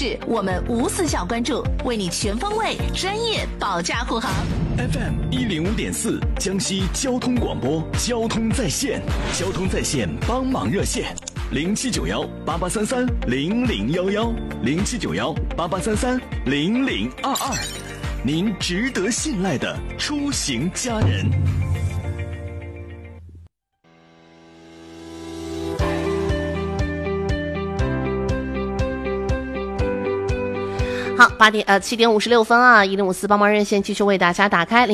事，我们无死角关注，为你全方位专业保驾护航。 FM 105.4江西交通广播，交通在线，交通在线帮忙热线079188330011079188330022，您值得信赖的出行家人。 好，7点56分啊，1054帮忙热线继续为大家打开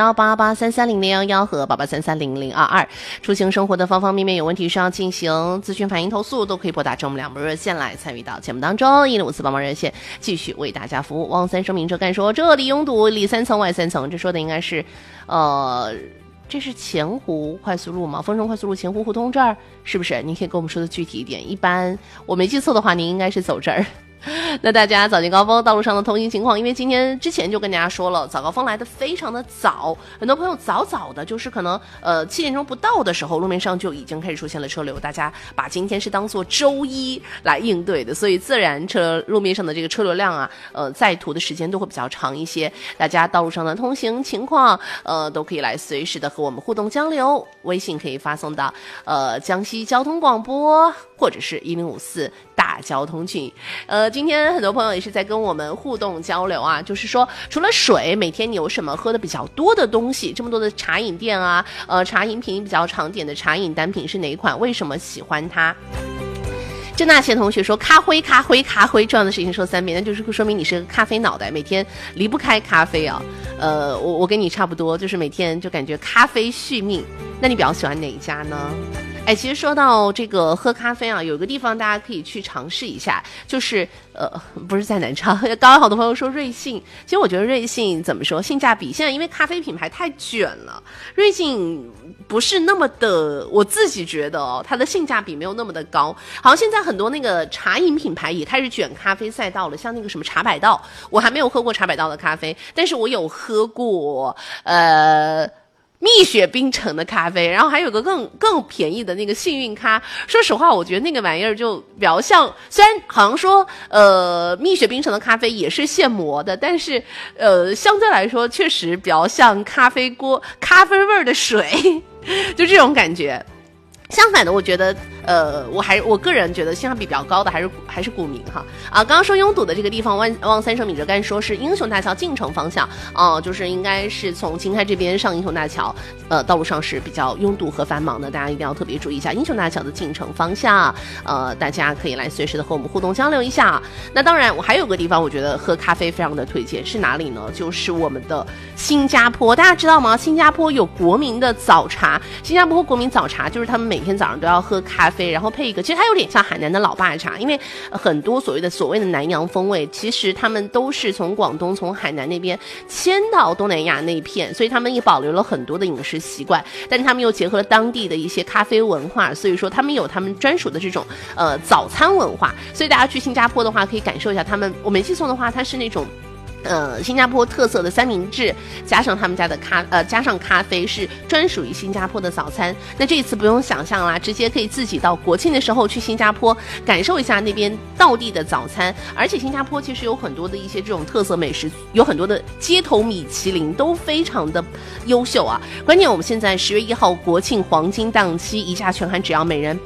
079188330011和88330022，出行生活的方方面面有问题需要进行咨询反映投诉，都可以拨打这我们两部热线来参与到节目当中。1054帮忙热线继续为大家服务。汪三生明哲干说这里拥堵，里3层外3层，这说的应该是这是前湖快速路吗？丰城快速路前湖胡同这儿是不是？您可以跟我们说的具体一点。一般我没记错的话，您应该是走这儿。那大家早间高峰道路上的通行情况，因为今天之前就跟大家说了，早高峰来的非常的早，很多朋友早的就是可能7点钟不到的时候，路面上就已经开始出现了车流，大家把今天是当做周一来应对的，所以自然路面上的这个车流量啊，在途的时间都会比较长一些。大家道路上的通行情况都可以来随时的和我们互动交流，微信可以发送到江西交通广播或者是1054大交通群。今天很多朋友也是在跟我们互动交流啊，就是说除了水，每天你有什么喝的比较多的东西？这么多的茶饮店啊，茶饮品比较常点的茶饮单品是哪一款？为什么喜欢它？郑大贤同学说咖啡这样的事情说3遍，那就是说明你是个咖啡脑袋，每天离不开咖啡啊。我跟你差不多，就是每天就感觉咖啡续命。那你比较喜欢哪一家呢？其实说到这个喝咖啡啊，有一个地方大家可以去尝试一下，就是不是在南昌，刚刚好多朋友说瑞幸，其实我觉得瑞幸怎么说，性价比现在因为咖啡品牌太卷了，瑞幸不是那么的，我自己觉得它的性价比没有那么的高。好像现在很多那个茶饮品牌也开始卷咖啡赛道了，像那个什么茶百道，我还没有喝过茶百道的咖啡，但是我有喝过蜜雪冰城的咖啡，然后还有个更便宜的那个幸运咖。说实话，我觉得那个玩意儿就比较像，虽然好像说蜜雪冰城的咖啡也是现磨的，但是相对来说确实比较像咖啡味儿的水，就这种感觉。相反的，我觉得我个人觉得性价比比较高的还是古茗哈啊。刚刚说拥堵的这个地方，汪三生米哲干说是英雄大桥进城方向就是应该是从秦开这边上英雄大桥，道路上是比较拥堵和繁忙的，大家一定要特别注意一下英雄大桥的进城方向。大家可以来随时的和我们互动交流一下。那当然，我还有个地方我觉得喝咖啡非常的推荐，是哪里呢？就是我们的新加坡，大家知道吗？新加坡有国民的早茶，新加坡国民早茶就是他们每天早上都要喝咖啡，然后配一个，其实它有点像海南的老爸茶，因为很多所谓的南洋风味，其实他们都是从广东从海南那边迁到东南亚那一片，所以他们也保留了很多的饮食习惯，但他们又结合了当地的一些咖啡文化，所以说他们有他们专属的这种早餐文化，所以大家去新加坡的话可以感受一下他们，我没记错的话它是那种新加坡特色的三明治，加上他们家的加上咖啡，是专属于新加坡的早餐。那这一次不用想象啦，直接可以自己到国庆的时候去新加坡感受一下那边道地的早餐。而且新加坡其实有很多的一些这种特色美食，有很多的街头米其林都非常的优秀啊。关键我们现在10月1号国庆黄金档期，一价全含只要每人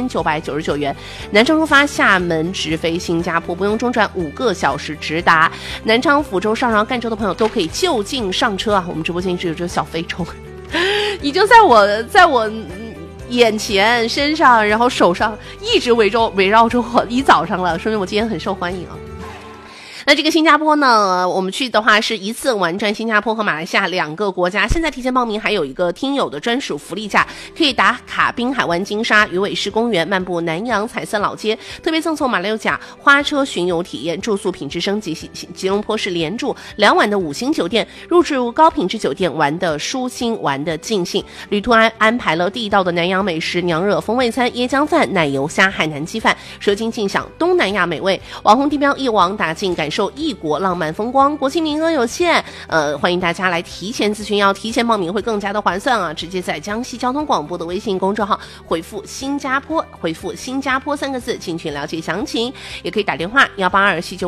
8999元，南昌出发，厦门直飞新加坡，不用中转5个小时直达南昌、福州、邵阳、赣州的朋友都可以就近上车啊！我们直播间一直有这个小飞虫，已经在我眼前、身上，然后手上一直围绕着我一早上了，说明我今天很受欢迎啊。那这个新加坡呢，我们去的话是一次玩转新加坡和马来西亚2个国家，现在提前报名还有一个听友的专属福利价，可以打卡滨海湾金沙鱼尾狮公园，漫步南洋彩色老街，特别赠送马六甲花车巡游体验，住宿品质升级，吉隆坡市连住2晚的5星酒店，入住高品质酒店，玩的舒心，玩的尽兴。旅途安排了地道的南洋美食，娘惹风味餐、椰浆饭、奶油虾、海南鸡饭，舌尖尽享东南亚美味。网红地标一网打尽，感受异国浪漫风光。国庆名额有限，欢迎大家来提前咨询，要提前报名会更加的划算啊！直接在江西交通广播的微信公众号回复新加坡3个字进群了解详情，也可以打电话18279